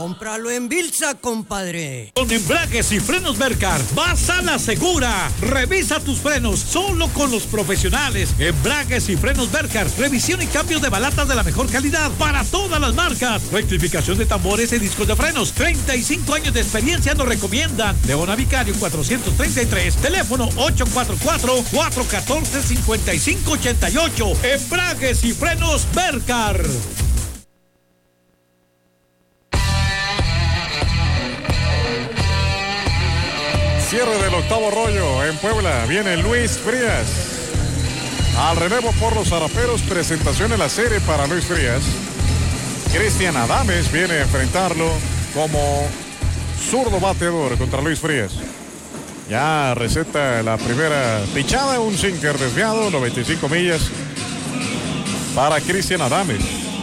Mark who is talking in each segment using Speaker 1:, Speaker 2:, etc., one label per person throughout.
Speaker 1: Cómpralo en Bilsa, compadre.
Speaker 2: Con embragues y frenos Mercar, vas a la segura. Revisa tus frenos solo con los profesionales. Embragues y frenos Mercar. Revisión y cambio de balatas de la mejor calidad para todas las marcas. Rectificación de tambores y discos de frenos. 35 años de experiencia nos recomiendan. Leona Vicario 433. Teléfono 844-414-5588. Embragues y frenos Mercar.
Speaker 3: Cierre del octavo rollo en Puebla. Viene Luis Frías al relevo por los Zaraperos. Presentación en la serie para Luis Frías. Cristian Adames viene a enfrentarlo como zurdo bateador contra Luis Frías. Ya receta la primera pichada, un sinker desviado, 95 millas para Cristian Adames.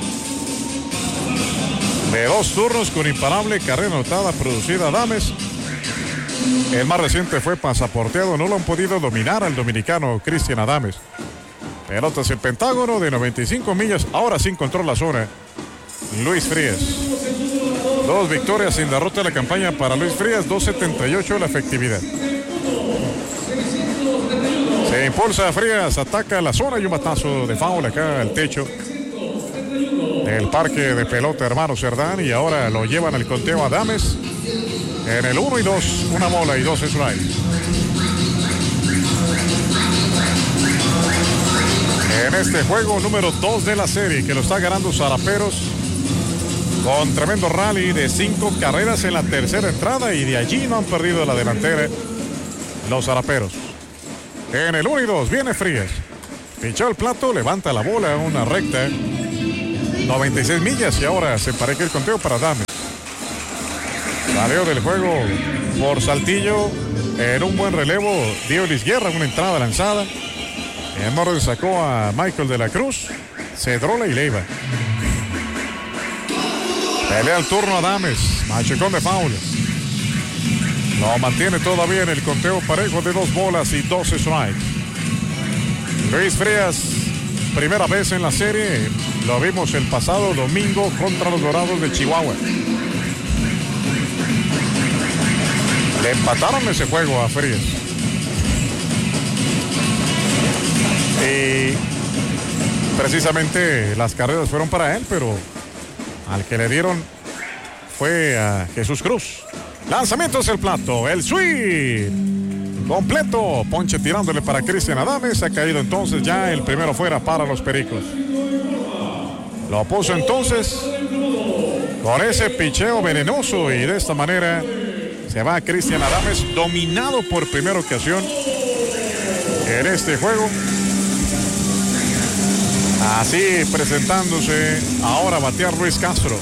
Speaker 3: De 2 turnos con imparable, carrera anotada, producida Adames. El más reciente fue pasaporteado, no lo han podido dominar al dominicano Cristian Adames. Pelotas en pentágono de 95 millas, ahora sí encontró la zona Luis Frías. 2 victorias sin derrota en la campaña para Luis Frías, 2.78 la efectividad. Se impulsa Frías, ataca la zona y un batazo de foul acá al techo del parque de pelota Hermano Cerdán, y ahora lo llevan al conteo Adames en el 1 y 2, una bola y 2 strikes. En este juego número 2 de la serie, que lo está ganando Zaraperos con tremendo rally de 5 carreras en la tercera entrada, y de allí no han perdido la delantera los Zaraperos. En el 1 y 2 viene Frías, pinchó el plato, levanta la bola, una recta 96 millas, y ahora se empareja el conteo para Adames. Salió del juego por Saltillo en un buen relevo Diolis Guerra, una entrada lanzada. En orden sacó a Michael de la Cruz, Cedrola y Leiva. Pelea el turno Adames, machucón de foul. Lo mantiene todavía en el conteo parejo de 2 bolas y 2 strikes. Luis Frías, primera vez en la serie, lo vimos el pasado domingo contra los Dorados de Chihuahua. Le empataron ese juego a Frías. Y precisamente las carreras fueron para él, pero al que le dieron fue a Jesús Cruz. Lanzamiento es el plato, el swing completo, ponche tirándole para Cristian Adames. Ha caído entonces ya el primero fuera para los Pericos. Lo puso entonces con ese picheo venenoso, y de esta manera se va Cristian Adames, dominado por primera ocasión en este juego. Así presentándose ahora batear Luis Castro.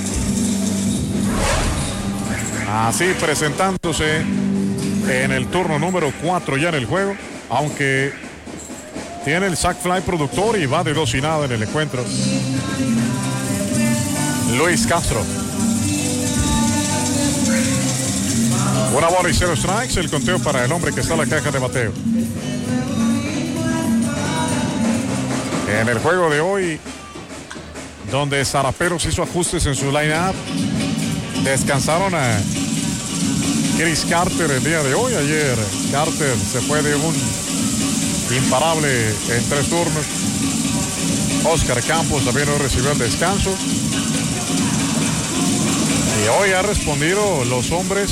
Speaker 3: Así presentándose en el turno número 4 ya en el juego, aunque tiene el sac fly productor y va de 2 y nada en el encuentro. Luis Castro. Una bola y 0 strikes, el conteo para el hombre que está en la caja de bateo. En el juego de hoy, donde Zaraperos hizo ajustes en su line-up, descansaron a Chris Carter el día de hoy. Ayer Carter se fue de un imparable en 3 turnos. Oscar Campos también hoy recibió el descanso. Y hoy ha respondido los hombres.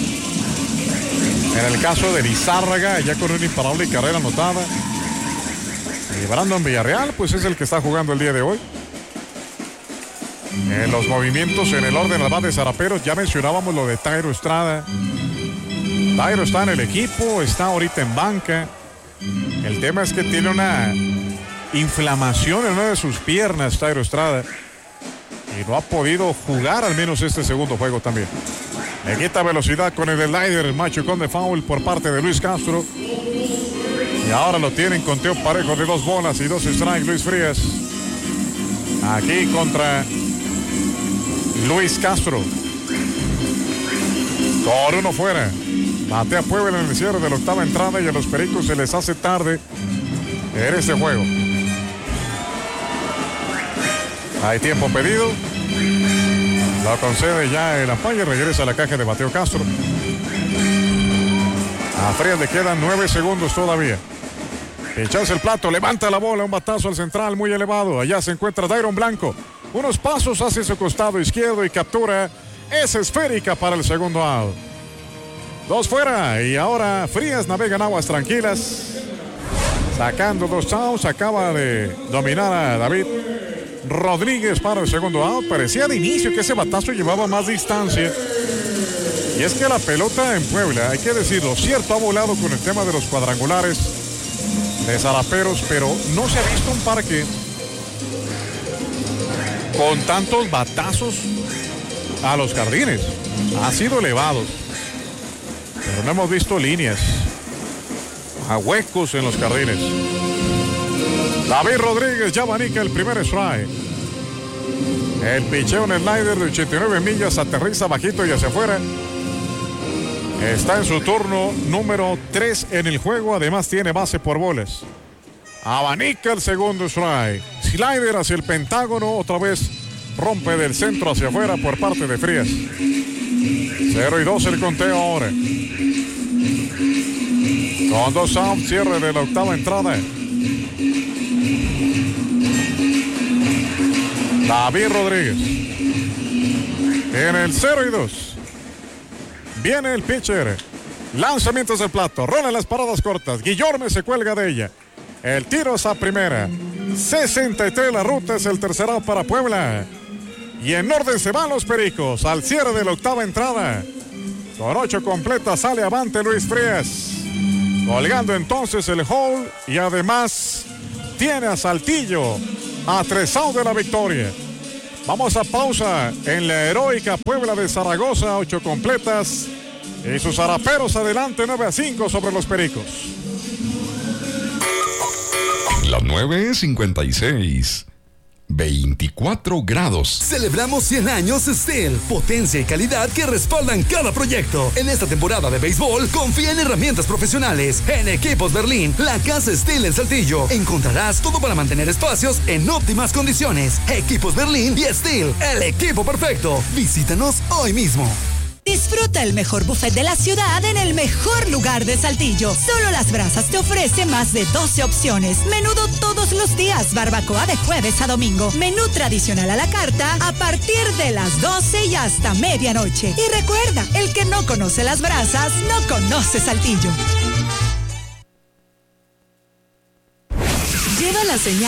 Speaker 3: En el caso de Lizárraga, ya con una imparable carrera anotada. Y Brandon Villarreal, pues es el que está jugando el día de hoy. En los movimientos en el orden al bat de Zaraperos, ya mencionábamos lo de Tairo Estrada. Tairo está en el equipo, está ahorita en banca. El tema es que tiene una inflamación en una de sus piernas, Tairo Estrada, y no ha podido jugar al menos este segundo juego también. Le quita velocidad con el slider, el machucón de foul por parte de Luis Castro. Y ahora lo tienen conteo parejo de 2 bolas y 2 strikes Luis Frías. Aquí contra Luis Castro. Con 1 fuera. Batea Puebla en el cierre de la octava entrada, y a los Pericos se les hace tarde en este juego. Hay tiempo pedido. Lo concede ya el umpire, regresa a la caja de Mateo Castro. A Frías le quedan 9 segundos todavía. Pichaza el plato, levanta la bola, un batazo al central muy elevado. Allá se encuentra Dairon Blanco. Unos pasos hacia su costado izquierdo y captura. Es esférica para el segundo out. 2 fuera y ahora Frías navega en aguas tranquilas. Sacando 2 outs, acaba de dominar a David Rodríguez para el segundo out. Parecía de inicio que ese batazo llevaba más distancia. Y es que la pelota en Puebla, hay que decirlo, cierto, ha volado con el tema de los cuadrangulares de zaraperos, pero no se ha visto un parque con tantos batazos a los jardines. Ha sido elevado, pero no hemos visto líneas a huecos en los jardines. David Rodríguez ya abanica el primer strike. El picheo en el slider de 89 millas aterriza bajito y hacia afuera. Está en su turno número 3 en el juego. Además tiene base por bolas. Abanica el segundo strike. Slider hacia el pentágono. Otra vez rompe del centro hacia afuera por parte de Frías. 0-2 el conteo ahora. Con 2 outs, cierre de la octava entrada. David Rodríguez. En el 0-2. Viene el pitcher. Lanzamientos del plato. Rola las paradas cortas. Guillorme se cuelga de ella. El tiro es a primera. 63 la ruta. Es el tercer out para Puebla. Y en orden se van los Pericos. Al cierre de la octava entrada. Con 8 completas sale avante Luis Frías. Colgando entonces el hole. Y además tiene a Saltillo a 3 outs de la victoria. Vamos a pausa en la heroica Puebla de Zaragoza, 8 completas. Y sus zaraperos adelante 9-5 sobre los Pericos.
Speaker 4: Las 9:56. 24 grados.
Speaker 5: Celebramos 100 años Steel. Potencia y calidad que respaldan cada proyecto. En esta temporada de béisbol, confía en herramientas profesionales. En Equipos Berlín, la casa Steel en Saltillo. Encontrarás todo para mantener espacios en óptimas condiciones. Equipos Berlín y Steel, el equipo perfecto. Visítanos hoy mismo.
Speaker 6: Disfruta el mejor buffet de la ciudad en el mejor lugar de Saltillo. Solo Las Brasas te ofrece más de 12 opciones. Menudo todos los días, barbacoa de jueves a domingo. Menú tradicional a la carta a partir de las 12 y hasta medianoche. Y recuerda, el que no conoce Las Brasas, no conoce Saltillo. Lleva la señal